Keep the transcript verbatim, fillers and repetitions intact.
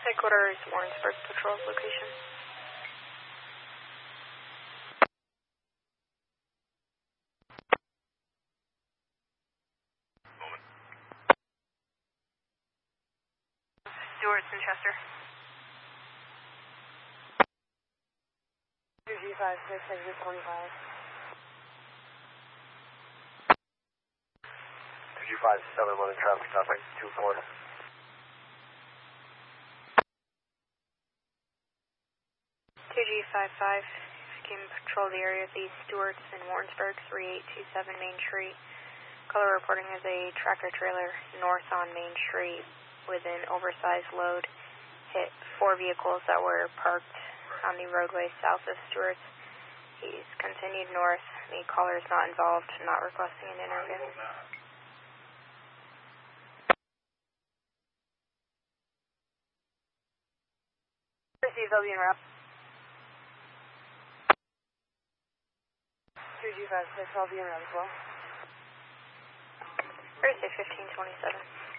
Headquarters, Warrensburg Patrol location. Stewart's in Chester. two G five six, exit twenty-five. two G five seven, one in traffic, stop right two four. two G five five, if you can patrol the area of East Stewart's in Warrensburg, three eight two seven Main Street. Color reporting is a tractor trailer north on Main Street with an oversized load. Hit four vehicles that were parked on the roadway south of Stewart's. He's continued north. The caller is not involved, not requesting an interview. Received, I'll be en route. two G five six, I'll be en route as well. Thursday, fifteen twenty-seven.